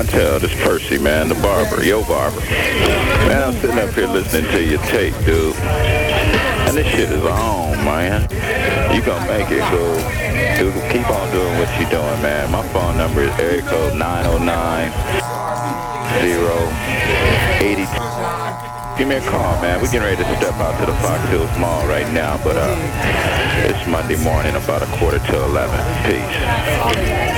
Montel, this Percy, man, the barber, yo barber. Man, I'm sitting up here listening to your tape, dude. And this shit is on, man. You gonna make it, go. Dude, keep on doing what you're doing, man. My phone number is area code 909-082. Give me a call, man. We're getting ready to step out to the Fox Hills Mall right now, but it's Monday morning, about 11:15. Peace.